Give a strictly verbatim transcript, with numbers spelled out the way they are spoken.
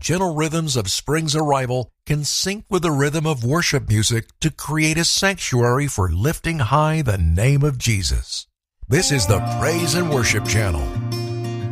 gentle rhythms of spring's arrival can sync with the rhythm of worship music to create a sanctuary for lifting high the name of Jesus. This is the Praise and Worship Channel.